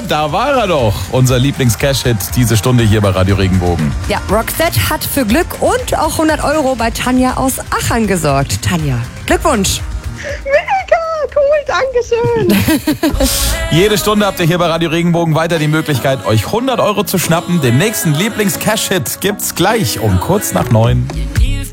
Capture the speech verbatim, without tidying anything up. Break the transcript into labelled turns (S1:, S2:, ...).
S1: da war er doch. Unser Lieblings-Cash-Hit diese Stunde hier bei Radio Regenbogen.
S2: Ja, Roxette hat für Glück und auch hundert Euro bei Tanja aus Achern gesorgt. Tanja, Glückwunsch.
S3: Mega, cool, Dankeschön.
S1: Jede Stunde habt ihr hier bei Radio Regenbogen weiter die Möglichkeit, euch hundert Euro zu schnappen. Den nächsten Lieblings-Cash-Hit gibt's gleich um kurz nach neun.